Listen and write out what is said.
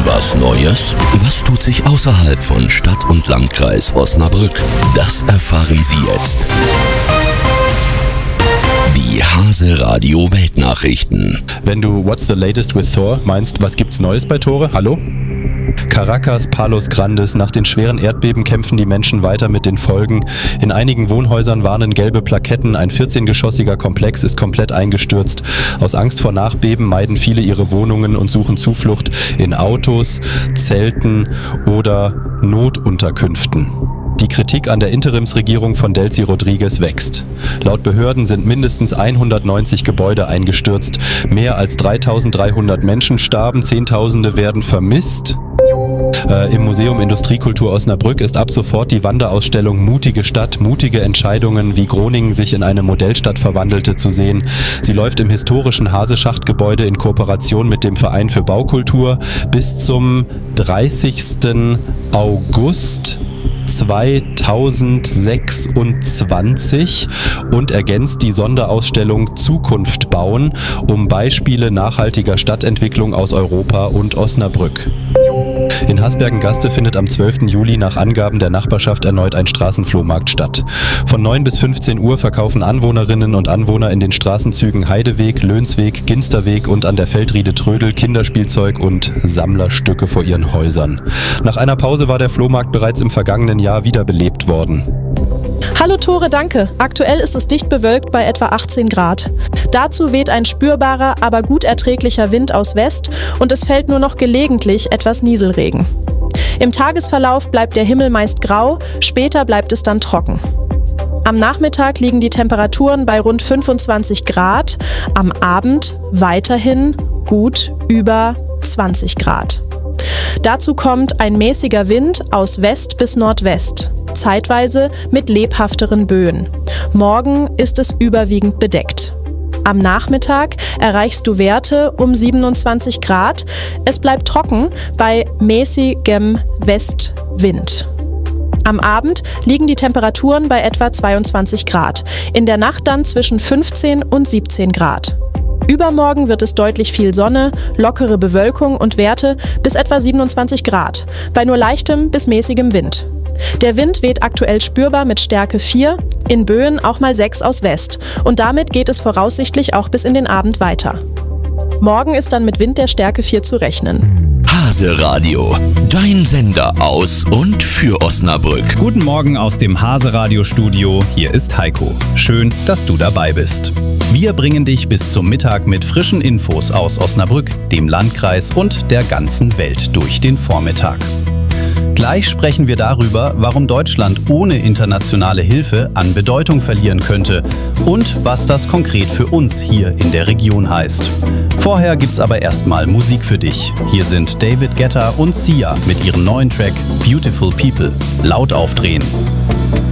Was Neues? Was tut sich außerhalb von Stadt und Landkreis Osnabrück? Das erfahren Sie jetzt. Die Hase Radio Weltnachrichten. Wenn du What's the latest with Thor meinst, was gibt's Neues bei Tore? Hallo? Caracas, Palos Grandes. Nach den schweren Erdbeben kämpfen die Menschen weiter mit den Folgen. In einigen Wohnhäusern warnen gelbe Plaketten. Ein 14-geschossiger Komplex ist komplett eingestürzt. Aus Angst vor Nachbeben meiden viele ihre Wohnungen und suchen Zuflucht in Autos, Zelten oder Notunterkünften. Die Kritik an der Interimsregierung von Delcy Rodriguez wächst. Laut Behörden sind mindestens 190 Gebäude eingestürzt. Mehr als 3.300 Menschen starben, Zehntausende werden vermisst. Im Museum Industriekultur Osnabrück ist ab sofort die Wanderausstellung Mutige Stadt, mutige Entscheidungen, wie Groningen sich in eine Modellstadt verwandelte, zu sehen. Sie läuft im historischen Haseschacht-Gebäude in Kooperation mit dem Verein für Baukultur bis zum 30. August 2026 und ergänzt die Sonderausstellung Zukunft bauen um Beispiele nachhaltiger Stadtentwicklung aus Europa und Osnabrück. In Hasbergen-Gaste findet am 12. Juli nach Angaben der Nachbarschaft erneut ein Straßenflohmarkt statt. Von 9 bis 15 Uhr verkaufen Anwohnerinnen und Anwohner in den Straßenzügen Heideweg, Lönsweg, Ginsterweg und an der Feldriede Trödel Kinderspielzeug und Sammlerstücke vor ihren Häusern. Nach einer Pause war der Flohmarkt bereits im vergangenen Jahr wiederbelebt worden. Hallo Tore, danke. Aktuell ist es dicht bewölkt bei etwa 18 Grad. Dazu weht ein spürbarer, aber gut erträglicher Wind aus West und es fällt nur noch gelegentlich etwas Nieselregen. Im Tagesverlauf bleibt der Himmel meist grau, später bleibt es dann trocken. Am Nachmittag liegen die Temperaturen bei rund 25 Grad, am Abend weiterhin gut über 20 Grad. Dazu kommt ein mäßiger Wind aus West bis Nordwest, zeitweise mit lebhafteren Böen. Morgen ist es überwiegend bedeckt. Am Nachmittag erreichst du Werte um 27 Grad. Es bleibt trocken bei mäßigem Westwind. Am Abend liegen die Temperaturen bei etwa 22 Grad, in der Nacht dann zwischen 15 und 17 Grad. Übermorgen wird es deutlich viel Sonne, lockere Bewölkung und Werte bis etwa 27 Grad, bei nur leichtem bis mäßigem Wind. Der Wind weht aktuell spürbar mit Stärke 4, in Böen auch mal 6 aus West und damit geht es voraussichtlich auch bis in den Abend weiter. Morgen ist dann mit Wind der Stärke 4 zu rechnen. Hase Radio, dein Sender aus und für Osnabrück. Guten Morgen aus dem Hase Radio Studio. Hier ist Heiko. Schön, dass du dabei bist. Wir bringen dich bis zum Mittag mit frischen Infos aus Osnabrück, dem Landkreis und der ganzen Welt durch den Vormittag. Gleich sprechen wir darüber, warum Deutschland ohne internationale Hilfe an Bedeutung verlieren könnte und was das konkret für uns hier in der Region heißt. Vorher gibt's aber erstmal Musik für dich. Hier sind David Guetta und Sia mit ihrem neuen Track Beautiful People. Laut aufdrehen.